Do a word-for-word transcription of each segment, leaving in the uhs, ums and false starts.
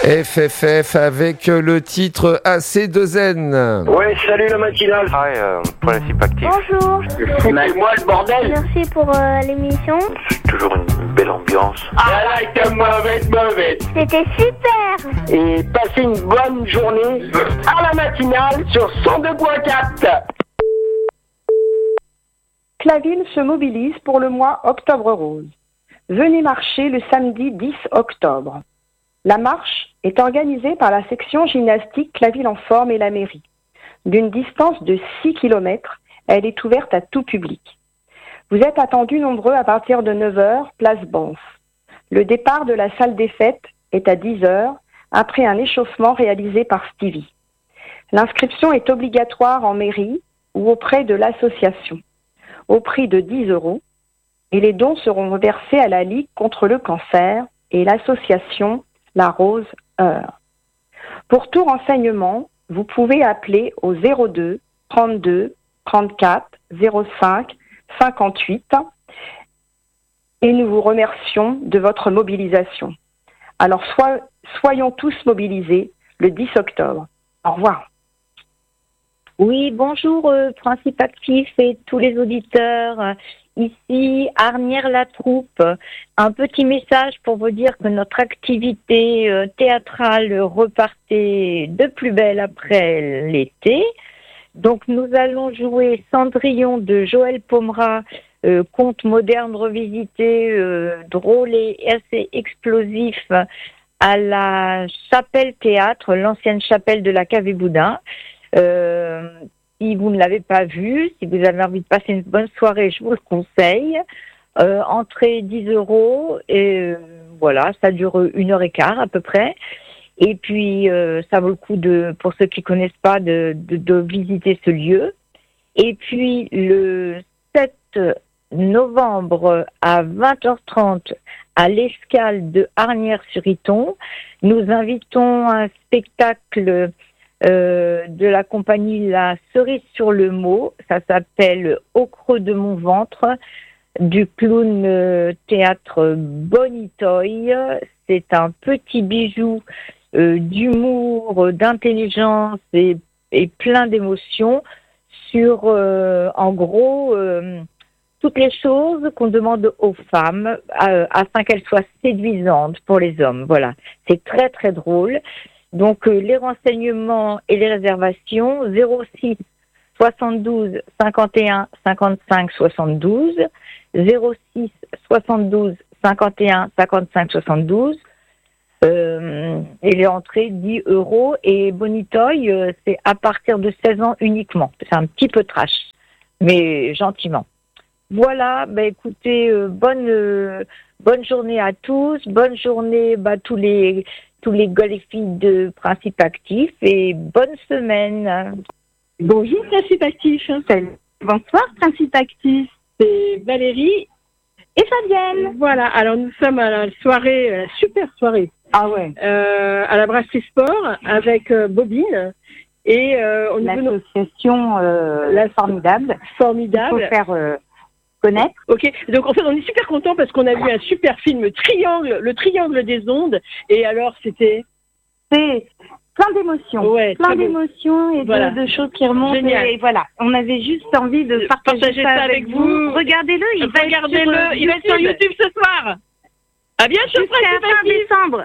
F F F avec le titre A C deux N. Ouais, salut la matinale. Ah, euh, principe actif. Bonjour. C'est moi le bordel. Merci pour euh, l'émission. C'est toujours une belle ambiance. Ah là, t'es mauvaise, mauvaise. C'était super. Et passez une bonne journée à la matinale sur cent deux point quatre. Claville se mobilise pour le mois Octobre Rose. Venez marcher le samedi dix octobre. La marche est organisée par la section gymnastique Claville en forme et la mairie. D'une distance de six kilomètres, elle est ouverte à tout public. Vous êtes attendus nombreux à partir de neuf heures, place Banff. Le départ de la salle des fêtes est à dix heures, après un échauffement réalisé par Stevie. L'inscription est obligatoire en mairie ou auprès de l'association, au prix de dix euros, et les dons seront versés à la Ligue contre le cancer et l'association La Rose Heure. Pour tout renseignement, vous pouvez appeler au zéro deux trente-deux trente-quatre zéro cinq cinquante-huit et nous vous remercions de votre mobilisation. Alors soy, soyons tous mobilisés le dix octobre. Au revoir. Oui, bonjour euh, Principe Actif et tous les auditeurs. Euh, Ici, Arnières-la-Troupe. Un petit message pour vous dire que notre activité euh, théâtrale repartait de plus belle après l'été. Donc nous allons jouer Cendrillon de Joël Pomera, euh, conte moderne revisité, euh, drôle et assez explosif à la Chapelle Théâtre, l'ancienne chapelle de la Cave et Boudin. Euh, si vous ne l'avez pas vu, si vous avez envie de passer une bonne soirée, je vous le conseille. Euh, entrée dix euros et euh, voilà, ça dure une heure et quart à peu près. Et puis, euh, ça vaut le coup, de, pour ceux qui connaissent pas, de, de, de visiter ce lieu. Et puis, le sept novembre à vingt heures trente, à l'Escale de Arnières-sur-Iton, nous invitons un spectacle euh, de la compagnie La Cerise sur le Mot. Ça s'appelle Au creux de mon ventre, du clown euh, théâtre Bonitoy. C'est un petit bijou Euh, d'humour, euh, d'intelligence et, et plein d'émotions sur, euh, en gros, euh, toutes les choses qu'on demande aux femmes euh, afin qu'elles soient séduisantes pour les hommes. Voilà, c'est très très drôle. Donc euh, les renseignements et les réservations, zéro six soixante-douze cinquante et un cinquante-cinq soixante-douze, zéro six soixante-douze cinquante et un cinquante-cinq soixante-douze. Euh, et les entrées dix euros et Bonitoy euh, c'est à partir de seize ans uniquement. C'est un petit peu trash, mais gentiment. Voilà, bah écoutez, euh, bonne euh, bonne journée à tous, bonne journée bah tous les tous les gars et filles de Principe Actif et bonne semaine. Bonjour Principe Actif. Bonsoir Principe Actif. C'est Valérie et Fabienne. Voilà, alors nous sommes à la soirée, à la super soirée. Ah ouais. Euh, à la Brasserie Sport avec euh, Bobine et euh, on l'association euh, la formidable. Formidable. Il faut faire euh, connaître. Ok. Donc en fait on est super contents parce qu'on a vu un super film Triangle, le Triangle des ondes. Et alors c'était. C'est plein d'émotions. Ouais. Plein d'émotions et voilà. de, de choses qui remontent. Génial. Et voilà. On avait juste envie de partager, partager ça, ça avec vous. vous. Regardez-le. Il Regardez-le. Va il va être sur YouTube ce soir. À bientôt, fin décembre.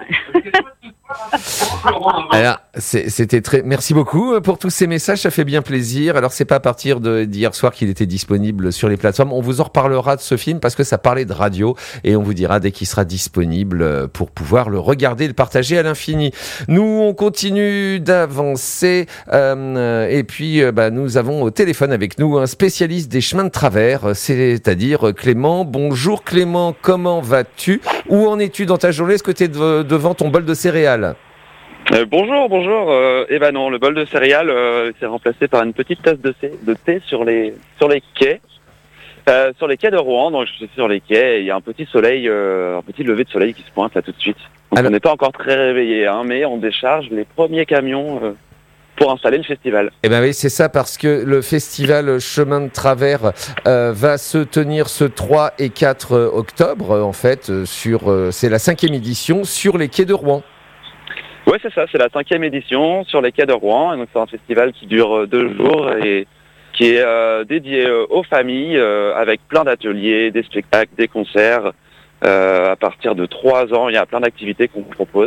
Alors, c'est, c'était très. Merci beaucoup pour tous ces messages, ça fait bien plaisir. Alors, c'est pas à partir de d'hier soir qu'il était disponible sur les plateformes. On vous en reparlera de ce film parce que ça parlait de radio et on vous dira dès qu'il sera disponible pour pouvoir le regarder et le partager à l'infini. Nous, on continue d'avancer euh, et puis bah, nous avons au téléphone avec nous un spécialiste des chemins de travers, c'est-à-dire Clément. Bonjour Clément, comment vas-tu? Où en es-tu dans ta journée? Est-ce que tu es de, devant ton bol de céréales? euh, Bonjour, bonjour. Euh, eh ben non, le bol de céréales euh, s'est remplacé par une petite tasse de thé, de thé sur les sur les quais, euh, sur les quais de Rouen. Donc je suis sur les quais. Et il y a un petit soleil, euh, un petit lever de soleil qui se pointe là tout de suite. Donc, alors, on n'est pas encore très réveillé, hein, mais on décharge les premiers camions. Euh, pour installer le festival. Eh ben oui, c'est ça, parce que le festival Chemin de Travers euh, va se tenir ce trois et quatre octobre, en fait, sur, euh, c'est la cinquième édition, sur les quais de Rouen. Ouais, Ouais, c'est ça, c'est la cinquième édition sur les quais de Rouen. Et donc c'est un festival qui dure deux jours et qui est euh, dédié euh, aux familles euh, avec plein d'ateliers, des spectacles, des concerts. Euh, à partir de trois ans, il y a plein d'activités qu'on propose.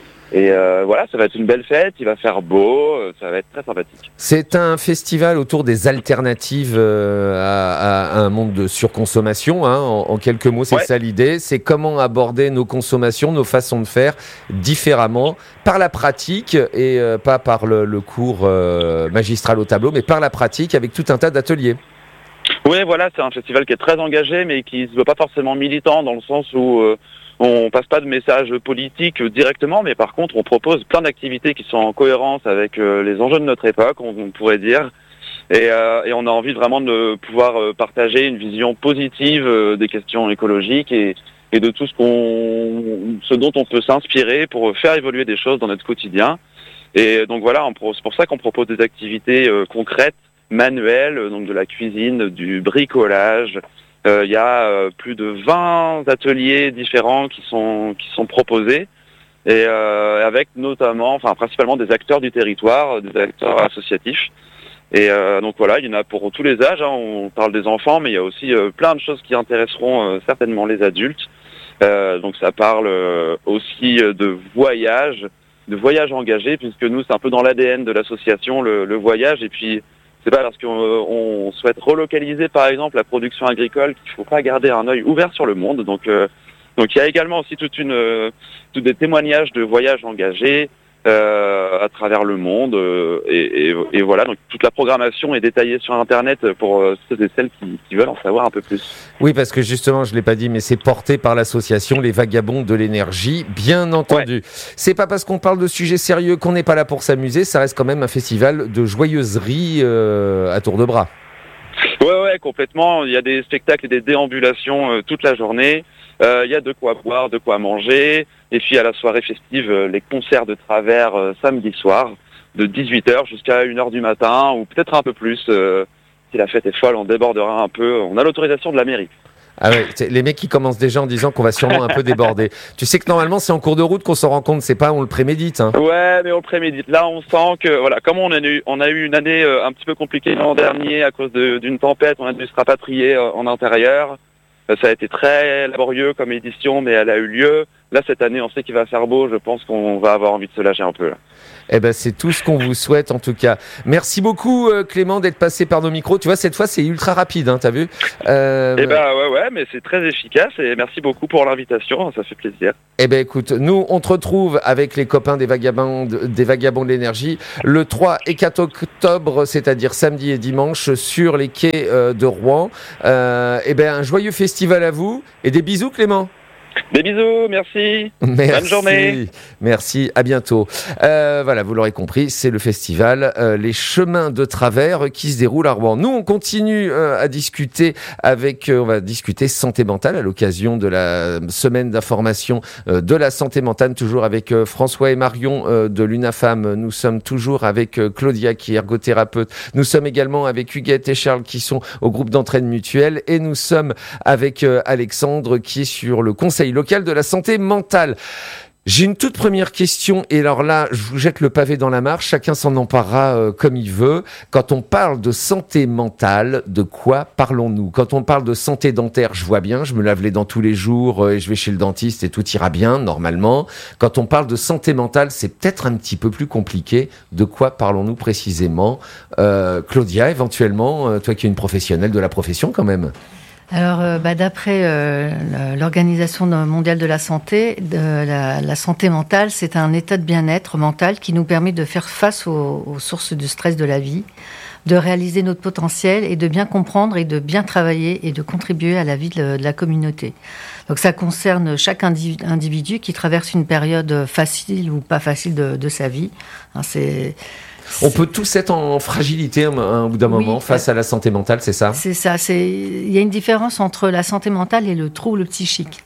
Et euh, voilà, ça va être une belle fête, il va faire beau, ça va être très sympathique. C'est un festival autour des alternatives euh, à, à un monde de surconsommation, hein, en, en quelques mots, c'est ouais. ça l'idée. C'est comment aborder nos consommations, nos façons de faire différemment, par la pratique, et euh, pas par le, le cours euh, magistral au tableau, mais par la pratique avec tout un tas d'ateliers. Oui, voilà, c'est un festival qui est très engagé, mais qui ne se veut pas forcément militant, dans le sens où... Euh, on passe pas de messages politiques directement, mais par contre, on propose plein d'activités qui sont en cohérence avec euh, les enjeux de notre époque, on, on pourrait dire. Et, euh, et on a envie vraiment de pouvoir euh, partager une vision positive euh, des questions écologiques et, et de tout ce qu'on, ce dont on peut s'inspirer pour faire évoluer des choses dans notre quotidien. Et donc voilà, on, c'est pour ça qu'on propose des activités euh, concrètes, manuelles, donc de la cuisine, du bricolage. Il euh, y a euh, plus de vingt ateliers différents qui sont qui sont proposés et euh, avec notamment, enfin principalement des acteurs du territoire, des acteurs associatifs. Et euh, donc voilà, il y en a pour tous les âges. Hein, on parle des enfants, mais il y a aussi euh, plein de choses qui intéresseront euh, certainement les adultes. Euh, donc ça parle euh, aussi de voyage, de voyage engagé, puisque nous c'est un peu dans l'A D N de l'association le, le voyage. Et puis c'est pas parce qu'on on souhaite relocaliser, par exemple, la production agricole qu'il faut pas garder un œil ouvert sur le monde. Donc, euh, donc il y a également aussi toute une, euh, tous des témoignages de voyages engagés euh, à travers le monde. Euh, et, et, et voilà, donc toute la programmation est détaillée sur Internet pour euh, ceux et celles qui, qui veulent en savoir un peu plus. Oui, parce que justement, je l'ai pas dit, mais c'est porté par l'association Les Vagabonds de l'énergie, bien entendu. Ouais. C'est pas parce qu'on parle de sujets sérieux qu'on n'est pas là pour s'amuser, ça reste quand même un festival de joyeuserie euh, à tour de bras. Ouais, ouais, complètement. Il y a des spectacles et des déambulations euh, toute la journée. Euh, il y a de quoi boire, de quoi manger. Et puis à la soirée festive, euh, les concerts de travers euh, samedi soir, de dix-huit heures jusqu'à une heure du matin, ou peut-être un peu plus. Euh, si la fête est folle, on débordera un peu. On a l'autorisation de la mairie. Ah ouais, les mecs qui commencent déjà en disant qu'on va sûrement un peu déborder. Tu sais que normalement c'est en cours de route qu'on s'en rend compte, c'est pas on le prémédite. Hein. Ouais, mais on le prémédite. Là, on sent que voilà, comme on a eu, on a eu une année euh, un petit peu compliquée l'an dernier à cause de, d'une tempête, on a dû se rapatrier euh, en intérieur. Euh, ça a été très laborieux comme édition, mais elle a eu lieu. Là, cette année, on sait qu'il va faire beau. Je pense qu'on va avoir envie de se lâcher un peu. Là. Eh ben, c'est tout ce qu'on vous souhaite, en tout cas. Merci beaucoup, euh, Clément, d'être passé par nos micros. Tu vois, cette fois, c'est ultra rapide, hein, t'as vu euh... Eh ben, ouais, ouais, mais c'est très efficace. Et merci beaucoup pour l'invitation. Ça fait plaisir. Eh ben, écoute, nous, on te retrouve avec les copains des Vagabonds, des Vagabonds de l'énergie le trois et quatre octobre, c'est-à-dire samedi et dimanche, sur les quais euh, de Rouen. Euh, eh ben, un joyeux festival à vous et des bisous, Clément. Des bisous, merci. merci. Bonne journée. Merci, à bientôt. Euh, voilà, vous l'aurez compris, c'est le festival euh, Les Chemins de Travers qui se déroule à Rouen. Nous, on continue euh, à discuter avec, euh, on va discuter santé mentale à l'occasion de la semaine d'information euh, de la santé mentale, toujours avec euh, François et Marion euh, de l'UNAFAM. Nous sommes toujours avec euh, Claudia qui est ergothérapeute. Nous sommes également avec Huguette et Charles qui sont au groupe d'entraide mutuelle et nous sommes avec euh, Alexandre qui est sur le conseil local de la santé mentale. J'ai une toute première question et alors là, je vous jette le pavé dans la mare, chacun s'en emparera euh, comme il veut. Quand on parle de santé mentale, de quoi parlons-nous ? Quand on parle de santé dentaire, je vois bien, je me lave les dents tous les jours euh, et je vais chez le dentiste et tout ira bien, normalement. Quand on parle de santé mentale, c'est peut-être un petit peu plus compliqué. De quoi parlons-nous précisément ? euh, Claudia, éventuellement, euh, toi qui es une professionnelle de la profession quand même. Alors, euh, bah, d'après euh, l'Organisation mondiale de la santé, de la, la santé mentale, c'est un état de bien-être mental qui nous permet de faire face aux, aux sources de stress de la vie, de réaliser notre potentiel et de bien comprendre et de bien travailler et de contribuer à la vie de, de la communauté. Donc, ça concerne chaque individu, individu qui traverse une période facile ou pas facile de, de sa vie. Hein, c'est... On peut tous être en fragilité un, un bout d'un oui, moment face à la santé mentale, c'est ça ? C'est ça. C'est... Il y a une différence entre la santé mentale et le trouble psychique.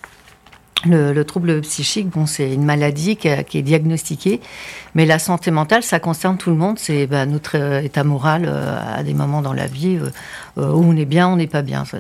Le, le trouble psychique, bon, c'est une maladie qui, a, qui est diagnostiquée, mais la santé mentale, ça concerne tout le monde. C'est bah, notre euh, état moral euh, à des moments dans la vie euh, où on est bien, on n'est pas bien. Ça,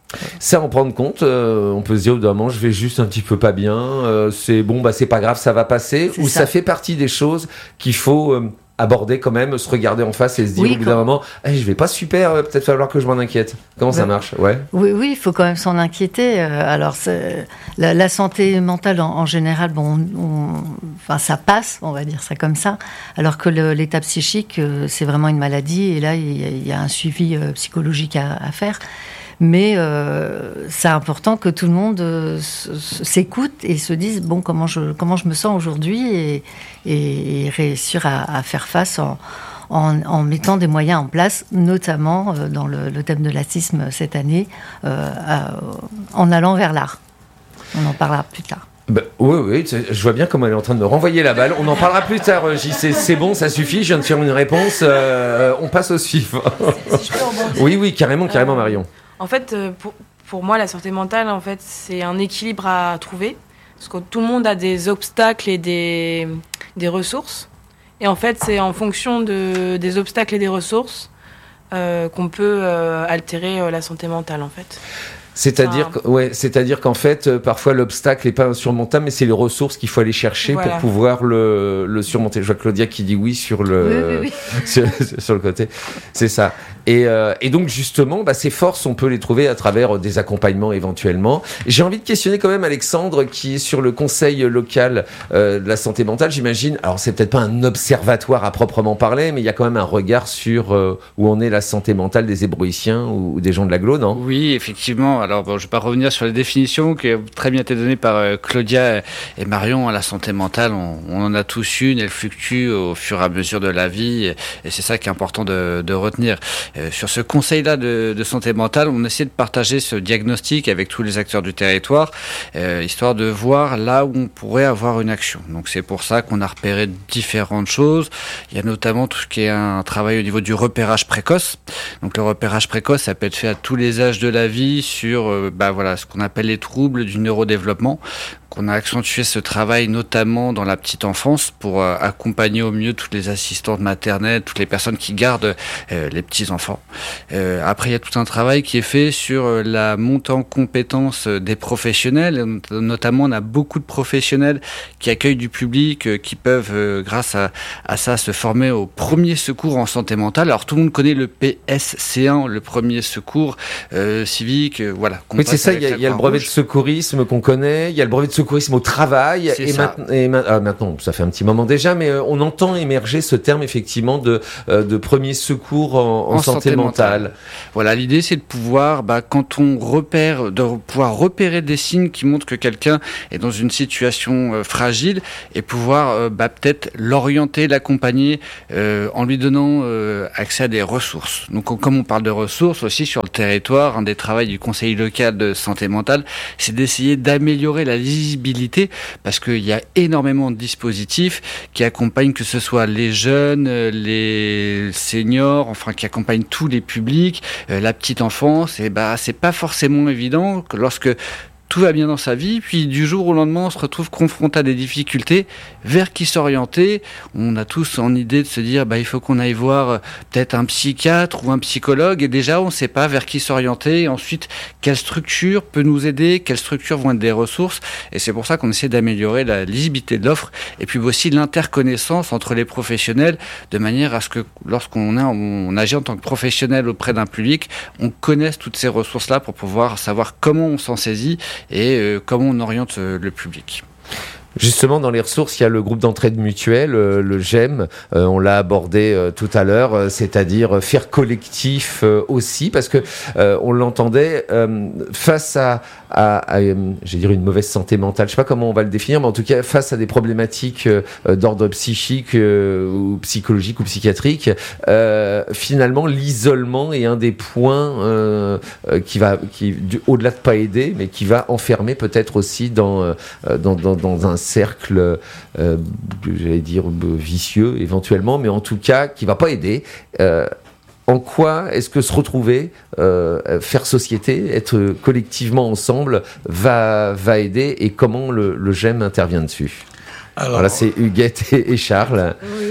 Ça, en prendre compte, euh, on peut se dire, au bout d'un moment, je vais juste un petit peu pas bien, euh, c'est bon, bah c'est pas grave, ça va passer, C'est ou ça. ça fait partie des choses qu'il faut euh, aborder quand même, se regarder en face et se dire Oui, au bout quand- d'un moment, hey, je vais pas super, euh, peut-être falloir que je m'en inquiète. Comment ça Ben, marche? Ouais. Oui, oui, il faut quand même s'en inquiéter. Euh, alors, c'est- la, la santé mentale, en, en général, bon, on- enfin, ça passe, on va dire ça comme ça. Alors que le- l'état psychique, euh, c'est vraiment une maladie, et là, il y a, il y a un suivi euh, psychologique à, à faire. Mais euh, c'est important que tout le monde euh, s- s- s'écoute et se dise bon, comment je comment je me sens aujourd'hui, et, et, et réussir à, à faire face en, en, en mettant des moyens en place, notamment euh, dans le, le thème de l'autisme cette année, euh, à- en allant vers l'art. On en parlera plus tard. Bah, oui, oui, c'est- je vois bien comment elle est en train de me renvoyer la balle. On en parlera plus tard, euh, J C. C'est bon, ça suffit, je viens de faire une réponse. euh, on passe au suivant. Si je peux rebondir. Oui, oui, carrément, carrément, Euh, Marion. En fait, euh, pour, pour moi, la santé mentale, en fait, c'est un équilibre à trouver. Parce que tout le monde a des obstacles et des, des ressources. Et en fait, c'est en fonction de, des obstacles et des ressources euh, qu'on peut euh, altérer euh, la santé mentale, en fait. C'est-à-dire, Enfin, que- ouais, c'est-à-dire qu'en fait, euh, parfois l'obstacle n'est pas insurmontable, mais c'est les ressources qu'il faut aller chercher Voilà. pour pouvoir le, le surmonter. Je vois Claudia qui dit oui sur le, Oui, oui, sur, sur le côté. C'est ça. Et, euh, et donc justement, bah, ces forces, on peut les trouver à travers des accompagnements éventuellement. J'ai envie de questionner quand même Alexandre, qui est sur le conseil local euh, de la santé mentale, j'imagine. Alors c'est peut-être pas un observatoire à proprement parler, mais il y a quand même un regard sur euh, où en est la santé mentale des Hébroïciens ou, ou des gens de l'agglo, non? Oui, effectivement. Alors, bon, je ne vais pas revenir sur les définitions qui ont très bien été données par euh, Claudia et Marion. La santé mentale, on, on en a tous une. Elle fluctue au fur et à mesure de la vie. Et, et c'est ça qui est important de, de retenir. Euh, sur ce conseil-là de, de santé mentale, on essaie de partager ce diagnostic avec tous les acteurs du territoire, euh, histoire de voir là où on pourrait avoir une action. Donc, c'est pour ça qu'on a repéré différentes choses. Il y a notamment tout ce qui est un travail au niveau du repérage précoce. Donc, le repérage précoce, ça peut être fait à tous les âges de la vie sur euh, bah voilà, ce qu'on appelle les troubles du neurodéveloppement. qu'on a accentué ce travail notamment dans la petite enfance pour euh, accompagner au mieux toutes les assistantes maternelles, toutes les personnes qui gardent euh, les petits enfants. Euh, après, il y a tout un travail qui est fait sur euh, la montée en compétences des professionnels. Notamment, on a beaucoup de professionnels qui accueillent du public, euh, qui peuvent, euh, grâce à, à ça, se former au premier secours en santé mentale. Alors, tout le monde connaît le P S C un, le premier secours euh, civique. Euh, voilà. Oui, c'est ça. Il y a, il y a le brevet de secourisme qu'on connaît. Il y a le brevet de secourisme au travail. C'est et, ça. maintenant, et ma- ah, maintenant, ça fait un petit moment déjà, mais euh, on entend émerger ce terme effectivement de, euh, de premier secours en, en En santé, santé mentale. mentale. Voilà, l'idée c'est de pouvoir, bah, quand on repère, de pouvoir repérer des signes qui montrent que quelqu'un est dans une situation euh, fragile et pouvoir euh, bah, peut-être l'orienter, l'accompagner euh, en lui donnant euh, accès à des ressources. Donc on- comme on parle de ressources aussi sur le territoire, un des travaux du conseil local de santé mentale, c'est d'essayer d'améliorer la lisibilité parce qu'il y a énormément de dispositifs qui accompagnent que ce soit les jeunes, euh, les seniors, enfin qui accompagnent tous les publics, euh, la petite enfance, et bah c'est pas forcément évident que lorsque tout va bien dans sa vie, puis du jour au lendemain, on se retrouve confronté à des difficultés, vers qui s'orienter. On a tous en idée de se dire, bah, il faut qu'on aille voir euh, peut-être un psychiatre ou un psychologue, et déjà, on ne sait pas vers qui s'orienter. Et ensuite, quelle structure peut nous aider, quelles structures vont être des ressources. Et c'est pour ça qu'on essaie d'améliorer la lisibilité de l'offre, et puis aussi l'interconnaissance entre les professionnels, de manière à ce que lorsqu'on a, on agit en tant que professionnel auprès d'un public, on connaisse toutes ces ressources-là pour pouvoir savoir comment on s'en saisit et euh, comment on oriente euh, le public. Justement, dans les ressources, il y a le groupe d'entraide mutuelle, euh, le G E M. Euh, on l'a abordé euh, tout à l'heure, euh, c'est-à-dire faire collectif euh, aussi, parce que euh, on l'entendait euh, face à, à, à euh, j'ai dire une mauvaise santé mentale. Je sais pas comment on va le définir, mais en tout cas face à des problématiques euh, d'ordre psychique euh, ou psychologique ou psychiatrique. Euh, finalement, l'isolement est un des points euh, euh, qui va, qui du, au-delà de pas aider, mais qui va enfermer peut-être aussi dans euh, dans, dans, dans un cercle, euh, j'allais dire vicieux éventuellement, mais en tout cas qui va pas aider. Euh, en quoi est-ce que se retrouver, euh, faire société, être collectivement ensemble, va va aider, et comment le, le G E M intervient dessus? Alors, voilà, c'est Huguette et, et Charles. Oui, non, mais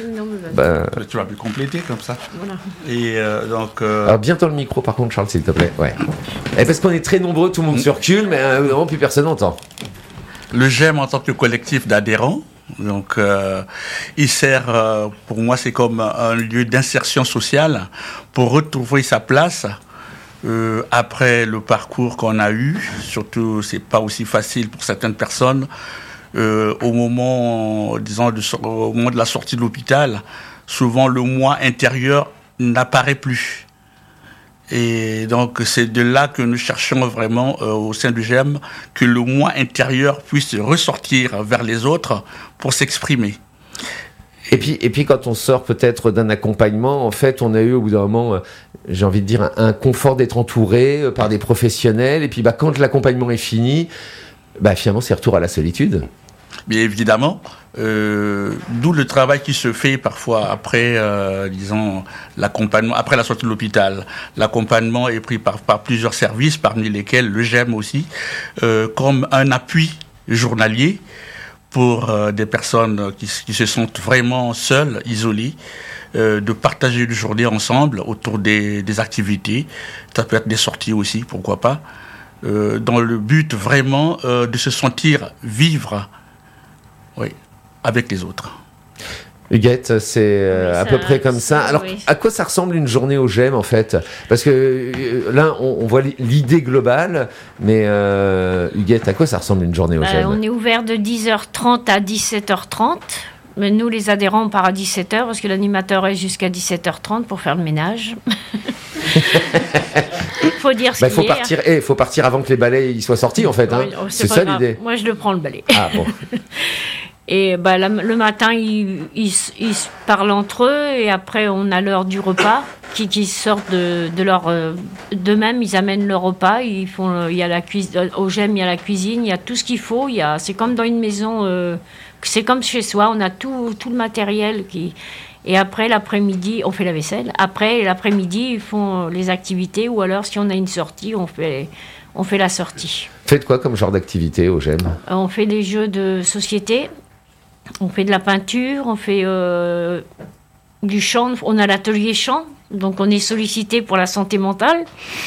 Bah... Tu vas plus compléter comme ça. Voilà. Et euh, donc. Euh... Alors, bien dans le micro, par contre, Charles, s'il te plaît. Ouais. Et parce qu'on est très nombreux, tout le monde mmh. se recule, mais euh, non, plus personne n'entend. Le GEM en tant que collectif d'adhérents. Donc, euh, il sert, euh, pour moi, c'est comme un lieu d'insertion sociale pour retrouver sa place euh, après le parcours qu'on a eu. Surtout, c'est pas aussi facile pour certaines personnes. Euh, au moment, disons, de, au moment de la sortie de l'hôpital, souvent le moi intérieur n'apparaît plus. Et donc, c'est de là que nous cherchons vraiment, euh, au sein du GEM, que le moi intérieur puisse ressortir vers les autres pour s'exprimer. Et puis, et puis, quand on sort peut-être d'un accompagnement, en fait, on a eu au bout d'un moment, euh, j'ai envie de dire, un, un confort d'être entouré euh, par des professionnels. Et puis, bah, quand l'accompagnement est fini, bah, finalement, c'est retour à la solitude. Bien évidemment, euh, d'où le travail qui se fait parfois après, euh, disons, l'accompagnement, après la sortie de l'hôpital. L'accompagnement est pris par, par plusieurs services, parmi lesquels le GEM aussi, euh, comme un appui journalier pour euh, des personnes qui, qui se sentent vraiment seules, isolées, euh, de partager une journée ensemble autour des, des activités. Ça peut être des sorties aussi, pourquoi pas, euh, dans le but vraiment euh, de se sentir vivre. Oui, avec les autres. Huguette, c'est euh, oui, à peu près comme ça. Alors, oui. À quoi ça ressemble une journée au GEM, en fait ? Parce que euh, là, on, on voit l'idée globale, mais euh, Huguette, à quoi ça ressemble une journée au bah, GEM ? On est ouvert de dix heures trente à dix-sept heures trente. Mais nous, les adhérents, on part à dix-sept heures parce que l'animateur est jusqu'à dix-sept heures trente pour faire le ménage. Il faut dire ce bah, qu'il faut partir, Il eh, faut partir avant que les balais ils soient sortis, en fait. Hein. Oui, c'est, c'est ça grave. L'idée. Moi, je le prends, le balai. Ah bon. Et bah, la, le matin, ils, ils, ils se parlent entre eux et après, on a l'heure du repas qui, qui sortent de, de leur... Euh, d'eux-mêmes, ils amènent leur repas. Ils font, il y a la cuisine, au GEM, il y a la cuisine, il y a tout ce qu'il faut. Il y a, c'est comme dans une maison, euh, c'est comme chez soi. On a tout, tout le matériel qui... Et après, l'après-midi, on fait la vaisselle. Après, l'après-midi, ils font les activités ou alors, si on a une sortie, on fait... On fait la sortie. Faites quoi comme genre d'activité au GEM ? On fait des jeux de société, on fait de la peinture, on fait euh, du chant, on a l'atelier chant, donc on est sollicité pour la santé mentale.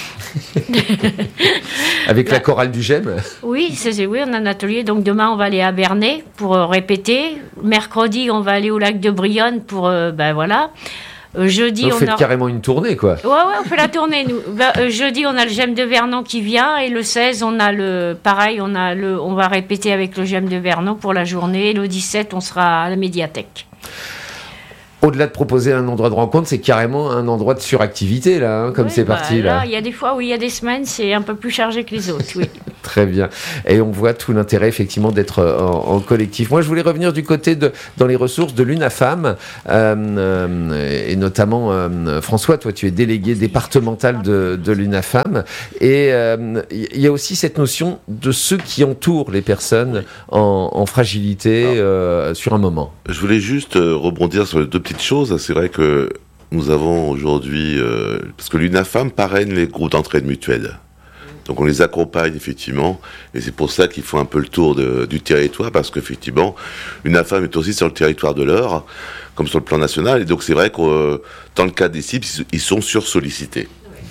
Avec la chorale du GEM ? Oui, c'est, c'est, oui, on a un atelier, donc demain on va aller à Bernay pour euh, répéter. Mercredi, on va aller au lac de Brionne pour, euh, ben voilà. Euh, jeudi, donc, on fait a... carrément une tournée, quoi. Ouais, ouais, on fait la tournée, nous. Bah, euh, jeudi, on a le GEM de Vernon qui vient, et le seize, on a le... Pareil, on, a le... on va répéter avec le GEM de Vernon pour la journée, et le dix-sept, on sera à la médiathèque. Au-delà de proposer un endroit de rencontre, c'est carrément un endroit de suractivité, là, hein, comme oui, c'est bah, parti. Là, il y a des fois où il y a des semaines, c'est un peu plus chargé que les autres, oui. Très bien. Et on voit tout l'intérêt, effectivement, d'être en, en collectif. Moi, je voulais revenir du côté de, dans les ressources de l'UNAFAM, euh, euh, et notamment, euh, François, toi, tu es délégué départemental de, de l'UNAFAM, et il euh, y a aussi cette notion de ceux qui entourent les personnes en, en fragilité euh, sur un moment. Je voulais juste euh, rebondir sur les deux petites choses. C'est vrai que nous avons aujourd'hui, euh, parce que l'UNAFAM parraine les groupes d'entraide mutuelle. Donc on les accompagne effectivement, et c'est pour ça qu'ils font un peu le tour de, du territoire, parce qu'effectivement, l'UNAFAM est aussi sur le territoire de l'Eure, comme sur le plan national, et donc c'est vrai que euh, dans le cas des cibles, ils sont sursollicités.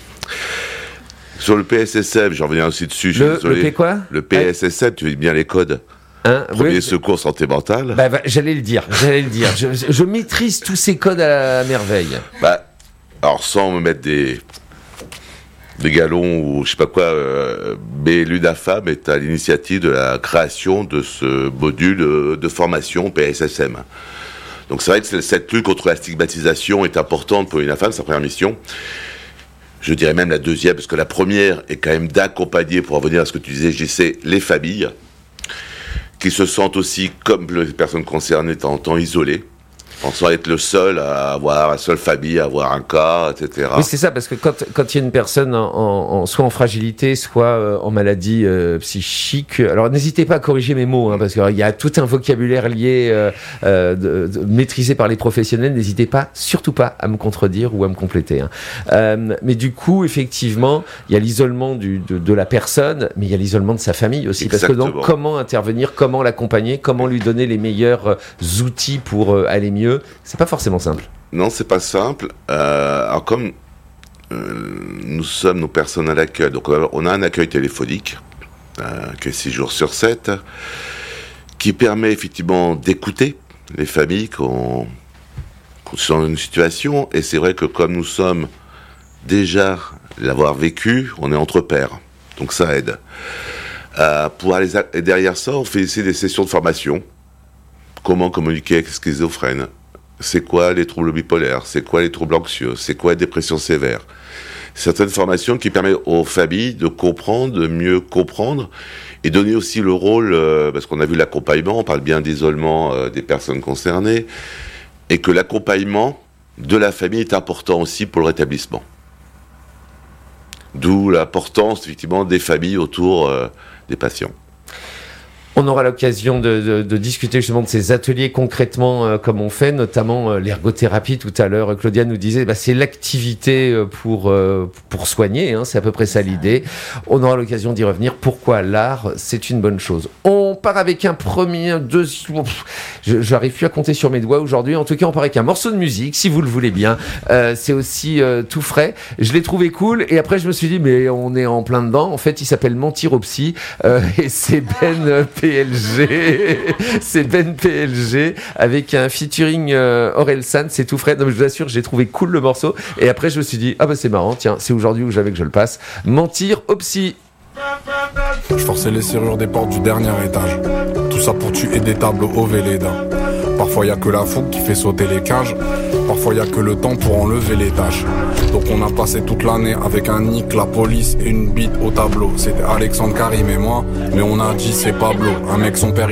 Sur le P S S M, j'en reviens aussi dessus. Le, le P quoi ? Le P S S M, tu veux bien les codes ? Hein, Premier oui, secours santé mentale. Bah, bah, j'allais le dire, j'allais le dire. Je, je maîtrise tous ces codes à la merveille. Bah, alors sans me mettre des des galons ou je sais pas quoi, euh, mais l'UNAFAM est à l'initiative de la création de ce module de formation P S S M. Donc c'est vrai que cette lutte contre la stigmatisation est importante pour l'UNAFAM, sa première mission. Je dirais même la deuxième, parce que la première est quand même d'accompagner, pour revenir à ce que tu disais, J C, les familles, qui se sentent aussi, comme les personnes concernées, de temps en temps isolées, pensant être le seul à avoir, la seule famille à avoir un cas, et cetera. Oui, c'est ça, parce que quand, quand il y a une personne en, en, soit en fragilité, soit euh, en maladie euh, psychique, alors n'hésitez pas à corriger mes mots, hein, parce qu'il y a tout un vocabulaire lié, euh, euh, de, de, maîtrisé par les professionnels, n'hésitez pas, surtout pas, à me contredire ou à me compléter. Hein. Euh, mais du coup, effectivement, il y a l'isolement du, de, de la personne, mais il y a l'isolement de sa famille aussi. Exactement. Parce que donc, comment intervenir, comment l'accompagner, comment lui donner les meilleurs outils pour euh, aller mieux, mieux. C'est pas forcément simple. Non, c'est pas simple. Euh, alors comme euh, nous sommes nos personnes à l'accueil, donc on a un accueil téléphonique euh, qui est six jours sur sept, qui permet effectivement d'écouter les familles qu'on sont dans une situation, et c'est vrai que comme nous sommes déjà l'avoir vécu, on est entre pairs, donc ça aide. Euh, pour aller a- et derrière ça, on fait ici des sessions de formation. Comment communiquer avec les schizophrènes ? C'est quoi les troubles bipolaires ? C'est quoi les troubles anxieux ? C'est quoi les dépressions sévères ? Certaines formations qui permettent aux familles de comprendre, de mieux comprendre, et donner aussi le rôle, euh, parce qu'on a vu l'accompagnement, on parle bien d'isolement euh, des personnes concernées, et que l'accompagnement de la famille est important aussi pour le rétablissement. D'où l'importance, effectivement, des familles autour euh, des patients. On aura l'occasion de, de, de discuter justement de ces ateliers concrètement euh, comme on fait, notamment euh, l'ergothérapie tout à l'heure. Claudia nous disait, bah, c'est l'activité euh, pour euh, pour soigner, hein, c'est à peu près ça l'idée. On aura l'occasion d'y revenir. Pourquoi l'art, c'est une bonne chose. On part avec un premier, deux, je j'arrive plus à compter sur mes doigts aujourd'hui. En tout cas, on part avec un morceau de musique, si vous le voulez bien. Euh, c'est aussi euh, tout frais. Je l'ai trouvé cool et après je me suis dit, mais on est en plein dedans. En fait, il s'appelle Mentir au psy euh, et c'est Ben P L G, c'est Ben P L G avec un featuring euh, Orelsan, c'est tout frais. Non, mais je vous assure, j'ai trouvé cool le morceau et après je me suis dit ah bah c'est marrant, tiens, c'est aujourd'hui où j'avais que je le passe. Mentir au psy. Je forçais les serrures des portes du dernier étage. Tout ça pour tuer des tableaux au Véleda. Parfois y a que la fougue qui fait sauter les cages. Parfois y a que le temps pour enlever les tâches. Donc on a passé toute l'année avec un nick, la police et une bite au tableau. C'était Alexandre, Karim et moi, mais on a dit c'est Pablo. Un mec son père